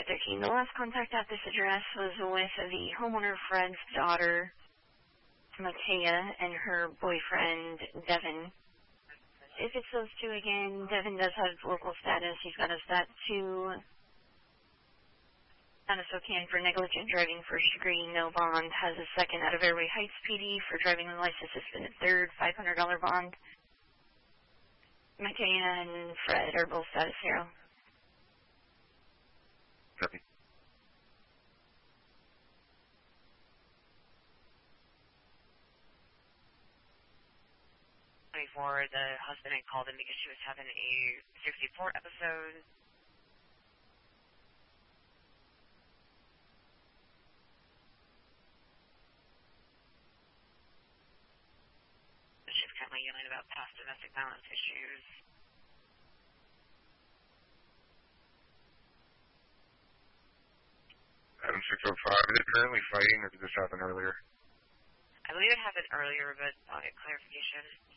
513. The last contact at this address was with the homeowner Fred's daughter, Matea, and her boyfriend, Devin. If it's those two again, Devin does have local status. He's got a Stat 2 out of Spokane for negligent driving, first degree, no bond. Has a second out of Airway Heights PD for driving with license suspended, third, $500 bond. Matea and Fred are both status 0. Copy. The husband had called in because she was having a 64 episode. She's currently yelling about past domestic violence issues. Adam 605, is it currently fighting or did this happen earlier? I believe it happened earlier, but I'll get clarification.